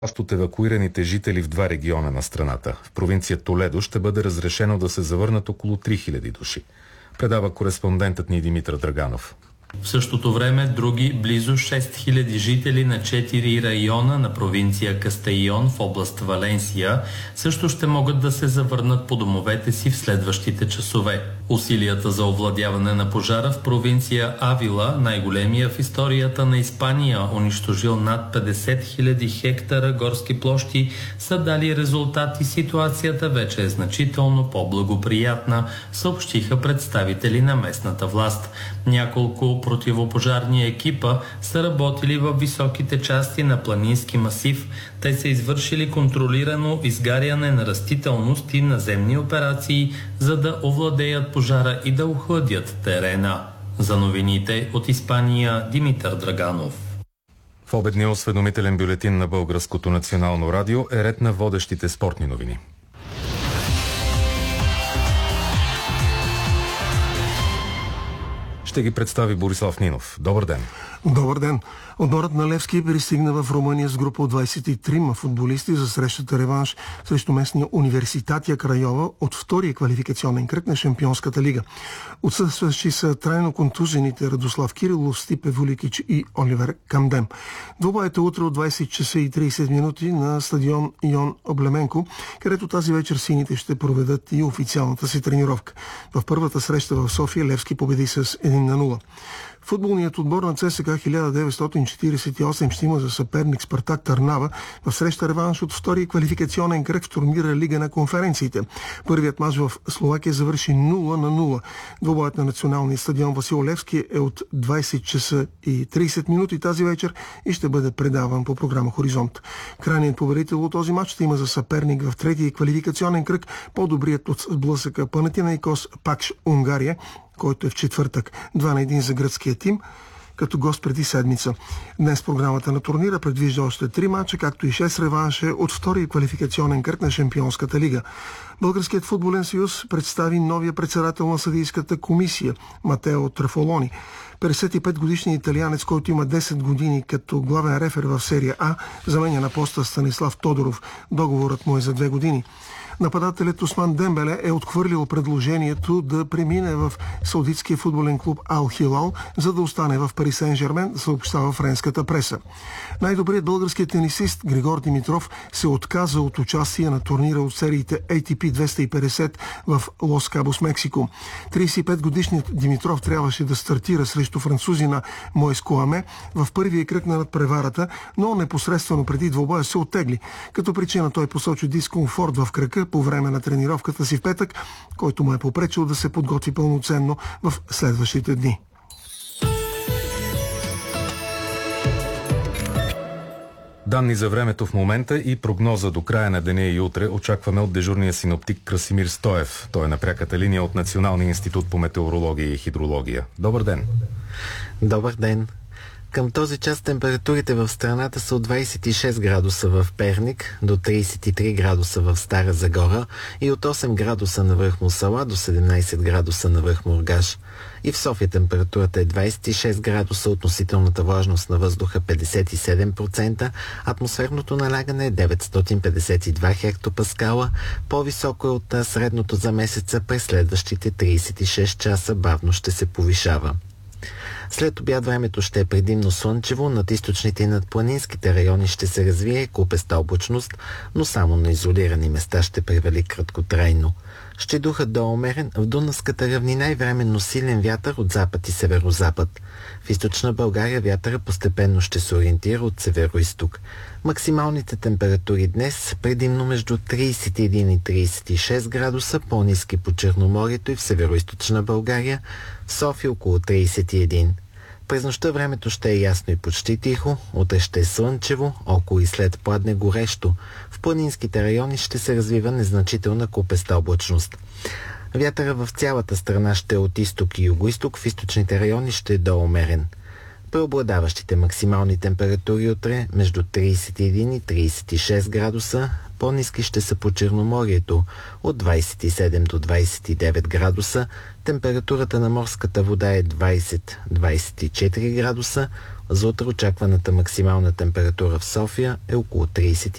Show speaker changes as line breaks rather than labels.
Част от евакуираните жители в два региона на страната. В провинция Толедо ще бъде разрешено да се завърнат около 3000 души. Предава кореспондентът ни Димитър Драганов.
В същото време други близо 6000 жители на 4 района на провинция Кастейон в област Валенсия също ще могат да се завърнат по домовете си в следващите часове. Усилията за овладяване на пожара в провинция Авила, най-големия в историята на Испания, унищожил над 50 000 хектара горски площи, са дали резултат и ситуацията вече е значително по-благоприятна, съобщиха представители на местната власт. Няколко противопожарни екипа са работили в високите части на планински масив. Те са извършили контролирано изгаряне на растителност и наземни операции, за да овладеят пожара и да охладят терена. За новините от Испания, Димитър Драганов.
В обедния осведомителен бюлетин на Българското национално радио е ред на водещите спортни новини. Ще ги представи Борислав Нинов. Добър ден!
Добър ден! Отборът на Левски пристигна в Румъния с група от 23 футболисти за срещата реванш срещу местния Университатия Крайова от втория квалификационен кръг на Шампионската лига. Отсъстващи са трайно контузените Радослав Кирилов, Стипе Вуликич и Оливер Камдем. Двобоят е утре от 20 часа и 30 минути на стадион Йон Облеменко, където тази вечер сините ще проведат и официалната си тренировка. В първата среща в София Левски победи с 1-0. Футболният отбор на ЦСКА 1948 ще има за съперник Спартак Търнава в среща реванш от втория квалификационен кръг в турнира Лига на конференциите. Първият мач в Словакия завърши 0-0. Двобоят на националния стадион Васил Левски е от 20 часа и 30 минути тази вечер и ще бъде предаван по програма Хоризонт. Крайният победител от този мач ще има за съперник в третия квалификационен кръг по-добрият от сблъсъка Панатинаикос Пакш Унгария, който е в четвъртък. 2-1 за гръцкия тим, като гост преди седмица. Днес програмата на турнира предвижда още 3 мача, както и 6 реванша от втория квалификационен кръг на Шампионската лига. Българският футболен съюз представи новия председател на съдийската комисия Матео Трафолони. 55-годишният италианец, който има 10 години като главен рефер в серия А, заменя на поста Станислав Тодоров. Договорът му е за 2 години. Нападателят Осман Дембеле е отхвърлил предложението да премине в саудитския футболен клуб Ал Хилал, за да остане в Пари Сен-Жермен, съобщава френската преса. Най-добрият български тенисист Григор Димитров се отказа от участие на турнира от сериите ATP 250 в Лос Кабос, Мексико. 35-годишният Димитров трябваше да стартира срещу французина Моис Коаме в първия кръг на надпреварата, но непосредствено преди двобоя се оттегли. Като причина той посочи дискомфорт в кръка по време на тренировката си в петък, който му е попречил да се подготви пълноценно в следващите дни.
Данни за времето в момента и прогноза до края на деня и утре очакваме от дежурния синоптик Красимир Стоев. Той е на пряката линия от Националния институт по метеорология и хидрология. Добър ден!
Добър ден! Към този час температурите в страната са от 26 градуса в Перник до 33 градуса в Стара Загора и от 8 градуса на връх Мусала до 17 градуса на връх Мургаш. И в София температурата е 26 градуса, относителната влажност на въздуха 57%, атмосферното налягане е 952 хектопаскала, по-високо е от средното за месеца, през следващите 36 часа бавно ще се повишава. След обяд времето ще е предимно слънчево, над източните и над планинските райони ще се развие купеста облачност, но само на изолирани места ще превали краткотрайно. Ще духът до умерен, в Дунавската равнина и временно силен вятър от запад и северозапад. В източна България вятъра постепенно ще се ориентира от североизток. Максималните температури днес предимно между 31 и 36 градуса, по-ниски по Черноморието и в североизточна България, в София около 31. През нощта времето ще е ясно и почти тихо, утре ще е слънчево, около и след пладне горещо. В планинските райони ще се развива незначителна купеста облачност. Вятъра в цялата страна ще е от изток и югоизток, в източните райони ще е доумерен. Преобладаващите максимални температури утре между 31 и 36 градуса, по-ниски ще са по Черноморието от 27 до 29 градуса, температурата на морската вода е 20-24 градуса, за утре очакваната максимална температура в София е около 30